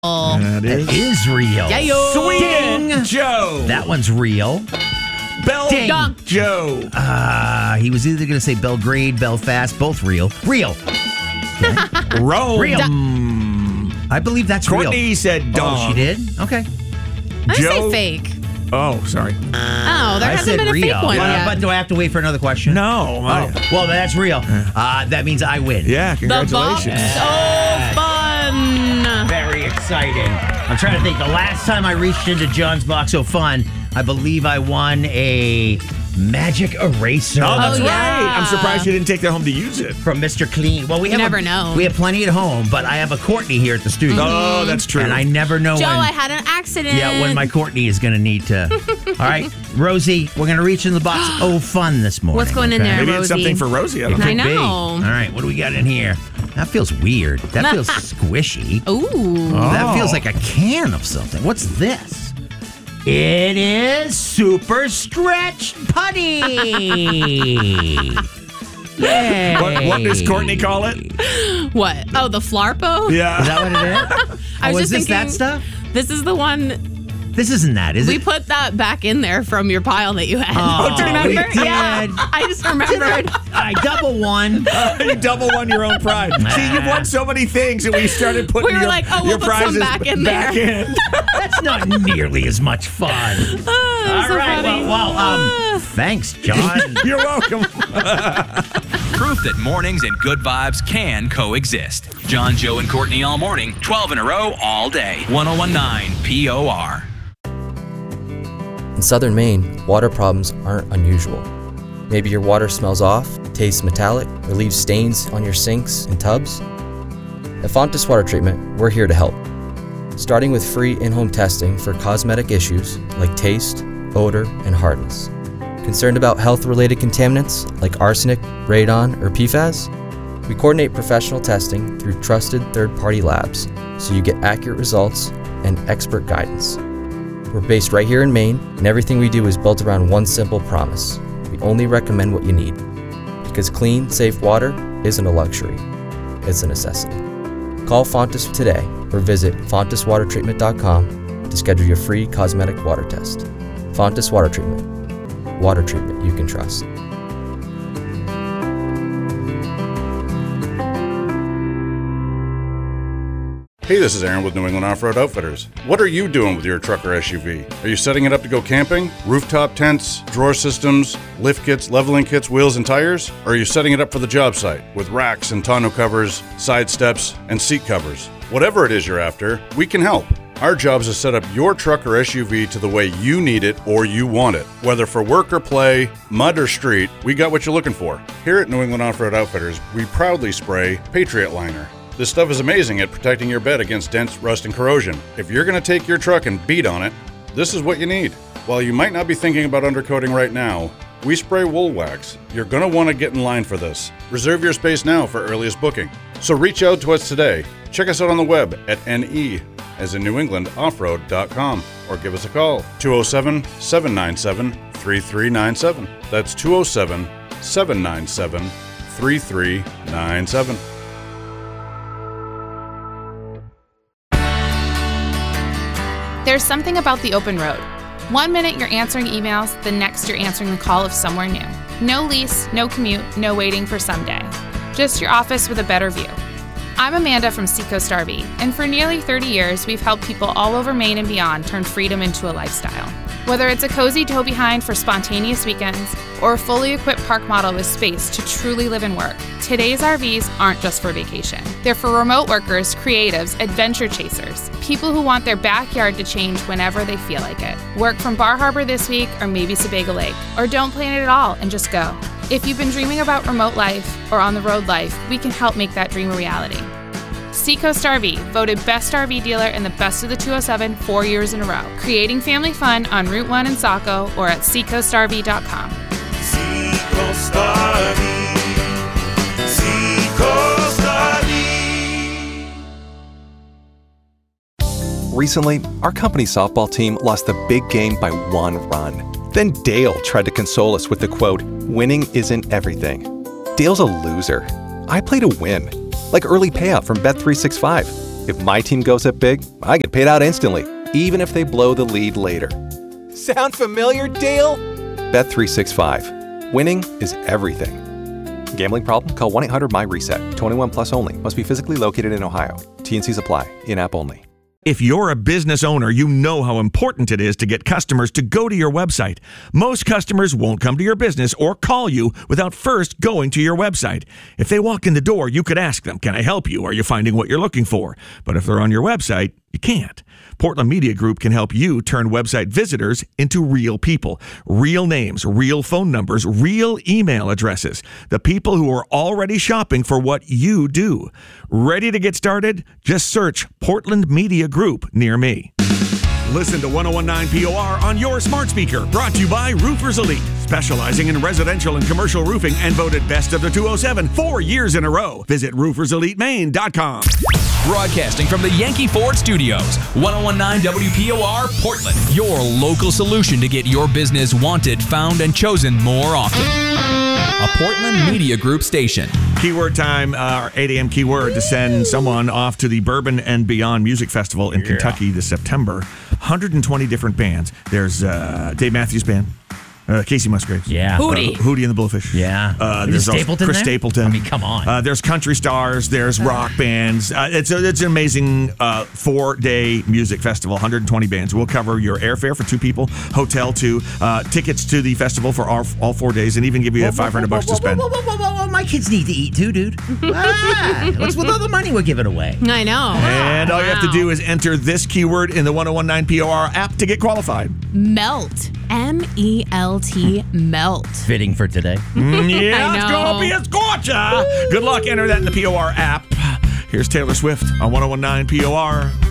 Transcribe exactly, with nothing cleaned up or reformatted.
That is, that is real. Yeah, yo. Sweden Joe. That one's real. Bel Ding. Joe. Uh, he was either going to say Belgrade, Belfast, both real. Real. Okay. Rome. Real. I believe that's Courtney real. Courtney said dong. Oh, she did? Okay. I Joe. say fake. Oh, sorry. Oh, there I hasn't said been a real. fake one Uh, yet. but do I have to wait for another question? No. Oh, my- well, that's real. Uh, that means I win. Yeah, The Bop. congratulations. So fun. Very exciting. I'm trying to think. The last time I reached into John's Box of Fun, I believe I won a magic eraser. Oh, that's Oh, right. yeah. I'm surprised you didn't take that home to use it. From Mister Clean. Well, we You have never a, know. We have plenty at home, but I have a Courtney here at the studio. Oh, that's true. And I never know Joe, when. I had an accident. Yeah, when my Courtney is going to need to. All right, Rosie, we're going to reach in the box. Oh, fun this morning. What's going in okay? there? Maybe it's Rosie. something for Rosie. I don't It know. could I be. know. All right, what do we got in here? That feels weird. That feels squishy. Ooh. That feels like a can of something. What's this? It is Super Stretch Putty. Yay. What, what does Courtney call it? What? Oh, the Flarpo? Yeah. Is that what it is? I oh, was is just this that thinking- stuff? This is the one This isn't that, is we it? put that back in there from your pile that you had. Oh, Do you remember? we Yeah. did. I just remembered. I double one. You double won your own pride. See, you've won so many things that we started putting We were your, like, oh, we'll your put some prizes back in back there. in. That's not nearly as much fun. Oh, that was All so right, funny. well, well, um, thanks, John. You're welcome. Proof that mornings and good vibes can coexist. John, Joe, and Courtney all morning, twelve in a row, all day. ten nineteen P O R. In southern Maine, water problems aren't unusual. Maybe your water smells off, tastes metallic, or leaves stains on your sinks and tubs. At Fontes Water Treatment, we're here to help. Starting with free in-home testing for cosmetic issues like taste, odor, and hardness. Concerned about health-related contaminants like arsenic, radon, or P FAS? We coordinate professional testing through trusted third-party labs so you get accurate results and expert guidance. We're based right here in Maine, and everything we do is built around one simple promise. We only recommend what you need. Because clean, safe water isn't a luxury, it's a necessity. Call Fontes today or visit fontes water treatment dot com to schedule your free cosmetic water test. Fontes Water Treatment. Water treatment you can trust. Hey, this is Aaron with New England Off-Road Outfitters. What are you doing with your truck or S U V? Are you setting it up to go camping? Rooftop tents, drawer systems, lift kits, leveling kits, wheels, and tires? Or are you setting it up for the job site with racks and tonneau covers, side steps, and seat covers? Whatever it is you're after, we can help. Our job is to set up your truck or S U V to the way you need it or you want it. Whether for work or play, mud or street, we got what you're looking for. Here at New England Off-Road Outfitters, we proudly spray Patriot Liner. This stuff is amazing at protecting your bed against dents, rust, and corrosion. If you're going to take your truck and beat on it, this is what you need. While you might not be thinking about undercoating right now, we spray wool wax. You're going to want to get in line for this. Reserve your space now for earliest booking. So reach out to us today. Check us out on the web at N E, as in New England Off-Road dot com, or give us a call, two oh seven, seven nine seven, three three nine seven. That's two oh seven, seven nine seven, three three nine seven. There's something about the open road. One minute you're answering emails, the next you're answering the call of somewhere new. No lease, no commute, no waiting for someday. Just your office with a better view. I'm Amanda from Seacoast R V, and for nearly thirty years, we've helped people all over Maine and beyond turn freedom into a lifestyle. Whether it's a cozy tow behind for spontaneous weekends, or a fully equipped park model with space to truly live and work, today's R Vs aren't just for vacation. They're for remote workers, creatives, adventure chasers, people who want their backyard to change whenever they feel like it. Work from Bar Harbor this week, or maybe Sebago Lake, or don't plan it at all and just go. If you've been dreaming about remote life or on-the-road life, we can help make that dream a reality. Seacoast R V, voted Best R V Dealer in the Best of the two oh seven four years in a row. Creating family fun on Route one in Saco or at seacoast r v dot com. Seacoast R V. Seacoast R V. Recently, our company softball team lost the big game by one run. Then Dale tried to console us with the quote, "Winning isn't everything." Dale's a loser. I play to win, like early payout from Bet three sixty-five. If my team goes up big, I get paid out instantly, even if they blow the lead later. Sound familiar, Dale? Bet three sixty-five. Winning is everything. Gambling problem? Call one eight hundred my reset. twenty-one plus only. Must be physically located in Ohio. T N Cs apply. In-app only. If you're a business owner, you know how important it is to get customers to go to your website. Most customers won't come to your business or call you without first going to your website. If they walk in the door, you could ask them, "Can I help you? Are you finding what you're looking for?" But if they're on your website, you can't. Portland Media Group can help you turn website visitors into real people. Real names, real phone numbers, real email addresses. The people who are already shopping for what you do. Ready to get started? Just search Portland Media Group near me. Listen to one oh one nine P O R on your smart speaker. Brought to you by Roofers Elite, specializing in residential and commercial roofing and voted best of the two oh seven four years in a row. Visit roofers elite maine dot com. Broadcasting from the Yankee Ford Studios, one oh one nine W P O R Portland, your local solution to get your business wanted, found, and chosen more often. A Portland Media Group station. Keyword time, uh, our eight a.m. keyword to send someone off to the Bourbon and Beyond Music Festival in yeah. Kentucky this September. one hundred twenty different bands. There's uh, Dave Matthews Band. Uh, Casey Musgraves. Yeah. Hootie. Uh, Hootie and the Blowfish. Yeah. Uh, Is there's also Stapleton Chris there? Stapleton. I mean, come on. Uh, there's country stars. There's rock bands. Uh, it's, a, it's an amazing uh, four-day music festival, one hundred twenty bands. We'll cover your airfare for two people, hotel two, uh, tickets to the festival for all, all four days, and even give you Whoa, five hundred whoa, bucks whoa, to spend. Whoa, whoa, whoa, whoa, whoa. My kids need to eat too, dude. ah, what's with all the money we're giving away? I know. And all you have to Wow. do is enter this keyword in the one oh one nine P O R app to get qualified. Melt. M E L T. Melt. Fitting for today. Mm, yeah, I it's know. gonna be a scorcher. Good luck. Enter that in the P O R app. Here's Taylor Swift on one oh one nine P O R.